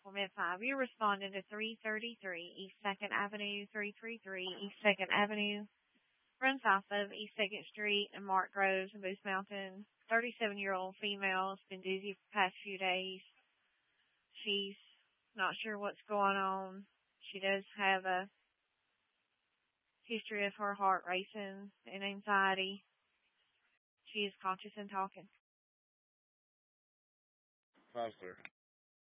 Format 5. You're responding to 333 East 2nd Avenue, 333 East 2nd Avenue. Run south of East 2nd Street and Mark Groves in Boost Mountain. 37-year-old female. It's been doozy for the past few days. She's not sure what's going on. She does have a history of her heart racing and anxiety. She is conscious and talking. 5, sir.